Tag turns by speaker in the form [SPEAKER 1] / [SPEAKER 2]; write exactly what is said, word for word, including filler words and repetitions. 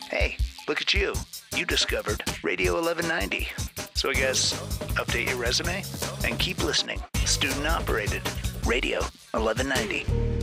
[SPEAKER 1] Hey, look at you. You discovered Radio eleven ninety. So I guess update your resume and keep listening. Student operated Radio eleven ninety.